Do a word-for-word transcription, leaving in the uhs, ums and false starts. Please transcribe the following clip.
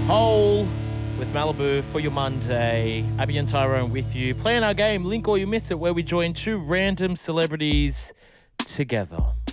Hole with Malibu for your Monday. Abby and Tyrone with you. Playing our game, Link or You Miss It, where we join two random celebrities together.